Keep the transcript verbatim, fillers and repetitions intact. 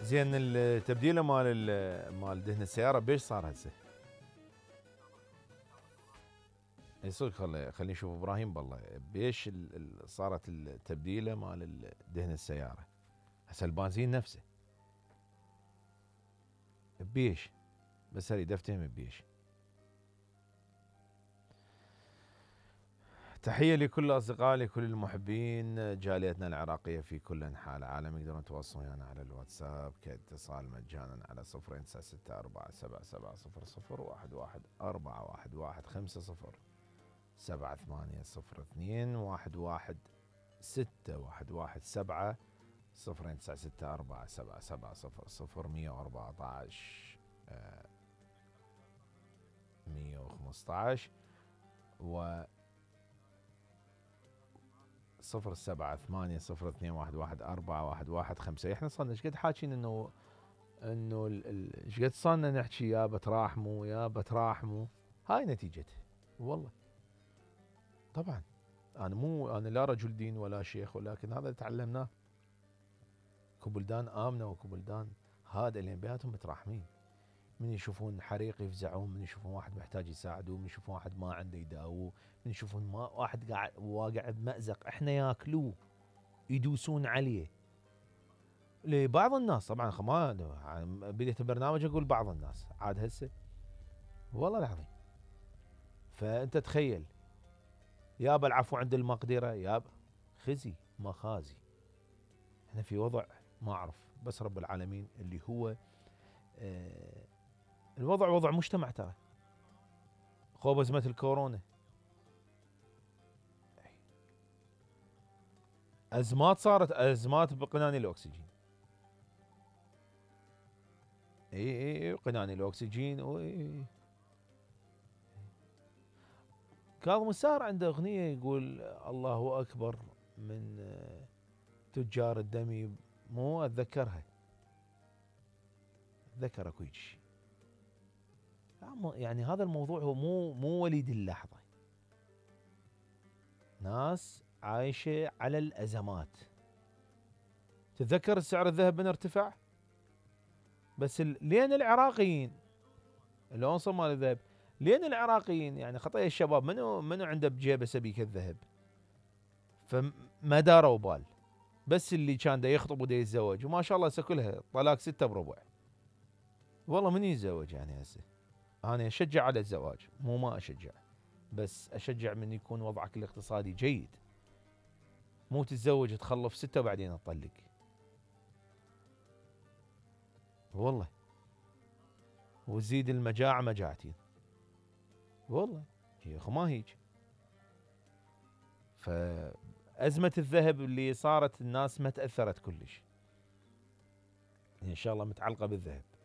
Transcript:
زين التبديله مال مال دهن السياره بيش صار هسه؟ اي صدق. خلي خليني اشوف ابراهيم بالله بيش صارت التبديله مال دهن السياره هسه البنزين نفسه بيش؟ بس اريد افتهم بيش. تحية لكل أصدقائي لكل المحبين جاليتنا العراقية في كل أنحاء العالم. يقدرون يتواصلون ويانا على الواتساب كاتصال مجانا على صفر تسعة ستة أربعة سبعة سبعة صفر صفر واحد واحد أربعة واحد واحد خمسة صفر سبعة ثمانية صفر اثنين واحد واحد ستة واحد واحد سبعة صفر تسعة ستة أربعة سبعة سبعة صفر صفر مية وأربعة عشر مية وخمسة عشر و صفر سبعة ثمانية صفر اثنين واحد واحد أربعة واحد واحد خمسة. احنا صرنا ايش قد حاكين انه انه ايش قد صرنا نحكي يا بتراحموا يا بتراحموا. هاي نتيجتها والله. طبعا انا مو انا لا رجل دين ولا شيخ، ولكن هذا تعلمناه. كبلدان امنه وكبلدان هذا اللي بيناتهم متراحمين. من يشوفون حريق يفزعون، من يشوفون واحد محتاج يساعدوه، من يشوفون واحد ما عنده يداووه، من يشوفون ما واحد قاعد واقع بمأزق احنا ياكلوه يدوسون عليه. لبعض الناس طبعا ما بديت البرنامج اقول بعض الناس عاد هسه والله العظيم. فانت تخيل يابا العفو عند المقدره يابا خزي مخازي. احنا في وضع ما اعرف بس رب العالمين اللي هو آه الوضع وضع مجتمع. ترى خوب ازمه الكورونا ازمات صارت ازمات بقناني الاكسجين. اي اي قناني الاكسجين. كاظم الساهر عنده اغنيه يقول الله اكبر من تجار الدم. مو اتذكرها اتذكر اكو شيء. يعني هذا الموضوع هو مو مو وليد اللحظه. ناس عايشه على الازمات. تتذكر السعر الذهب من ارتفع؟ بس لين العراقيين العنصر مال الذهب لين العراقيين يعني خطيه الشباب منو منو عنده بجيبه سبيكه الذهب؟ فما داروا بال. بس اللي كان دا يخطب ودا يتزوج وما شاء الله هسه كلها طلاق ستة بربع. والله من يتزوج يعني هسه؟ انا اشجع على الزواج مو ما اشجع، بس اشجع من يكون وضعك الاقتصادي جيد. مو تتزوج تخلف ستة وبعدين تطلق. والله وتزيد المجاعة مجاعتين. والله هي ما هيك. فأزمة الذهب اللي صارت الناس ما تأثرت كلش. ان شاء الله متعلقة بالذهب.